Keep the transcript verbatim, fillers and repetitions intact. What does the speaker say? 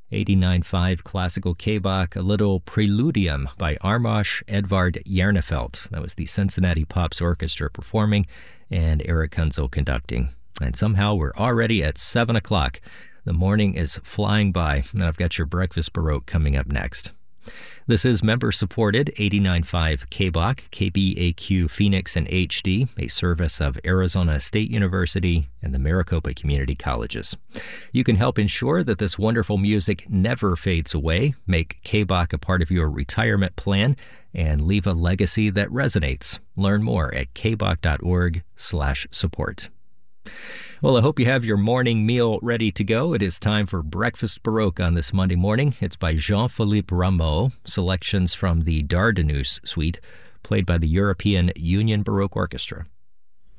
eighty-nine point five Classical K-Bach, a little Preludium by Armand Edvard Jarnefelt. That was the Cincinnati Pops Orchestra performing and Eric Kunzel conducting. And somehow we're already at seven o'clock. The morning is flying by, and I've got your Breakfast Baroque coming up next. This is member-supported eighty-nine point five K-Bach, K B A Q Phoenix and H D, a service of Arizona State University and the Maricopa Community Colleges. You can help ensure that this wonderful music never fades away, make K-Bach a part of your retirement plan, and leave a legacy that resonates. Learn more at kbach.org slash support. Well, I hope you have your morning meal ready to go. It is time for Breakfast Baroque on this Monday morning. It's by Jean-Philippe Rameau, selections from the Dardanus Suite, played by the European Union Baroque Orchestra.